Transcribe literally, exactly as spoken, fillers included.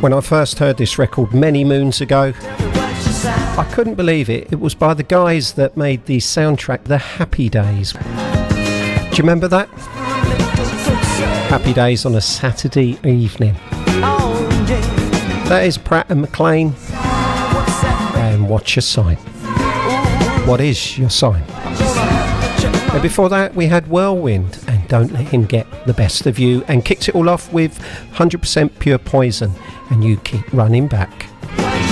When I first heard this record many moons ago, I couldn't believe it. It was by the guys that made the soundtrack The Happy Days. Do you remember that? Happy Days on a Saturday evening. That is Pratt and McLean. And What's Your Sign? What is your sign? And before that we had Whirlwind and Don't Let Him Get the Best of You, and kicked it all off with one hundred percent Pure Poison and You Keep Running Back.